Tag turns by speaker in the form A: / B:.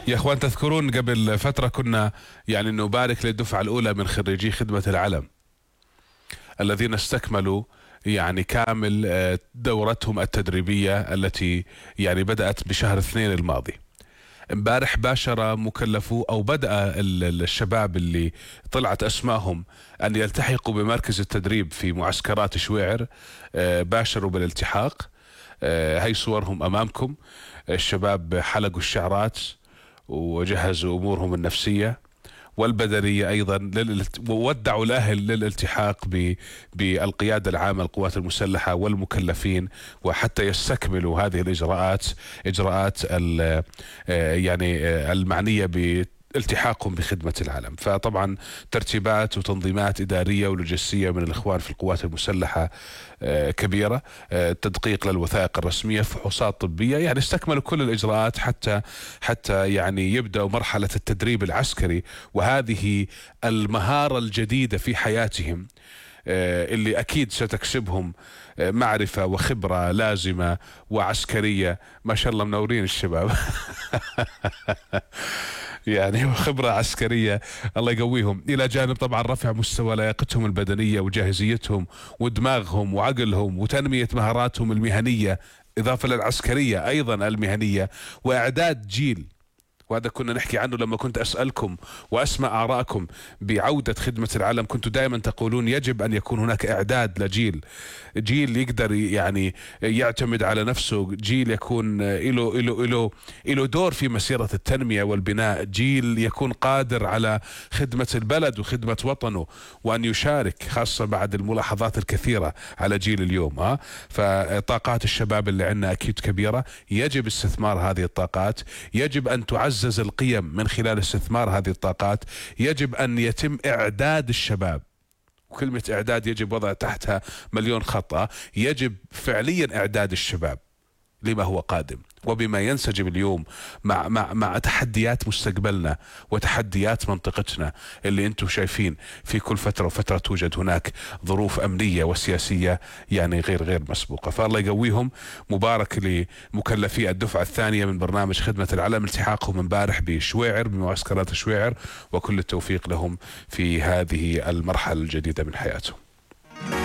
A: يا اخوان، تذكرون قبل فترة كنا يعني نبارك للدفعة الأولى من خريجي خدمة العلم الذين استكملوا يعني كامل دورتهم التدريبية التي يعني بدأت بشهر 2 الماضي. امبارح باشر مكلفو او بدأ الشباب اللي طلعت اسمائهم ان يلتحقوا بمركز التدريب في معسكرات شويعر، باشروا بالالتحاق. هاي صورهم امامكم. الشباب حلقوا الشعرات وجهزوا امورهم النفسية والبدنية أيضا وودعوا الأهل للالتحاق بالقيادة العامة للقوات المسلحة والمكلفين، وحتى يستكملوا هذه الإجراءات، إجراءات يعني المعنية التحاقهم بخدمة العلم. فطبعا ترتيبات وتنظيمات إدارية ولوجستية من الإخوان في القوات المسلحة كبيرة، تدقيق للوثائق الرسمية، فحوصات طبية، يعني استكملوا كل الإجراءات حتى يعني يبدأوا مرحلة التدريب العسكري، وهذه المهارة الجديدة في حياتهم اللي أكيد ستكسبهم معرفة وخبرة لازمة وعسكرية. ما شاء الله منورين الشباب. يعني خبرة عسكرية، الله يقويهم، إلى جانب طبعا رفع مستوى لياقتهم البدنية وجاهزيتهم ودماغهم وعقلهم وتنمية مهاراتهم المهنية، إضافة للعسكرية أيضا المهنية، وإعداد جيل. وهذا كنا نحكي عنه لما كنت أسألكم وأسمع آراءكم بعودة خدمة العلم. كنتوا دائما تقولون يجب أن يكون هناك إعداد لجيل، جيل يقدر يعني يعتمد على نفسه، جيل يكون له دور في مسيرة التنمية والبناء، جيل يكون قادر على خدمة البلد وخدمة وطنه، وأن يشارك، خاصة بعد الملاحظات الكثيرة على جيل اليوم. فطاقات الشباب اللي عندنا أكيد كبيرة، يجب استثمار هذه الطاقات، يجب أن تعزز القيم من خلال استثمار هذه الطاقات، يجب أن يتم إعداد الشباب. وكلمة إعداد يجب وضع تحتها مليون خط. يجب فعليا إعداد الشباب لما هو قادم، وبما ينسجم اليوم مع تحديات مستقبلنا وتحديات منطقتنا اللي انتم شايفين في كل فترة وفترة توجد هناك ظروف أمنية وسياسية يعني غير مسبوقة. فالله يقويهم. مبارك لمكلفي الدفعة الثانية من برنامج خدمة العلم، التحاقهم امبارح بشويعر بمعسكرات شويعر، وكل التوفيق لهم في هذه المرحلة الجديدة من حياتهم.